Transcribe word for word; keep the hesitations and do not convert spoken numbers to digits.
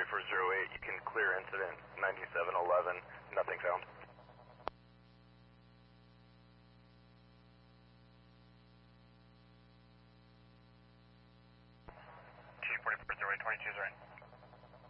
twenty-four oh eight, you can clear incident ninety-seven eleven, nothing found. T forty-four oh eight, twenty-two is right.